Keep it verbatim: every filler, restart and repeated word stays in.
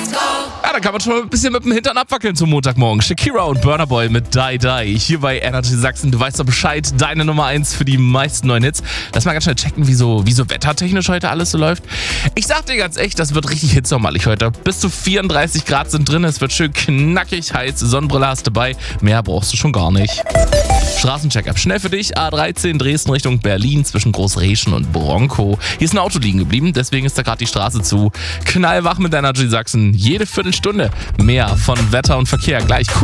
Ja, da kann man schon ein bisschen mit dem Hintern abwackeln zum Montagmorgen. Shakira und Burna Boy mit Die Die. Hier bei Energy Sachsen. Du weißt doch Bescheid. Deine Nummer eins für die meisten neuen Hits. Lass mal ganz schnell checken, wie so, wie so wettertechnisch heute alles so läuft. Ich sag dir ganz echt, das wird richtig hitzsommerlich heute. Bis zu vierunddreißig Grad sind drin. Es wird schön knackig heiß. Sonnenbrille hast du dabei. Mehr brauchst du schon gar nicht. Straßencheck-up. Schnell für dich. A dreizehn Dresden Richtung Berlin zwischen Großreschen und Bronkow. Hier ist ein Auto liegen geblieben. Deswegen ist da gerade die Straße zu. Knallwach mit Energy Sachsen. Jede Viertelstunde mehr von Wetter und Verkehr. Gleich cool.